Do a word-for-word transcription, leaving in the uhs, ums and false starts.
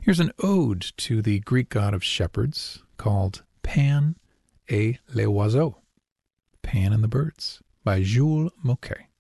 Here's an ode to the Greek god of shepherds called Pan et les oiseaux, Pan and the Birds, by Jules Moquet.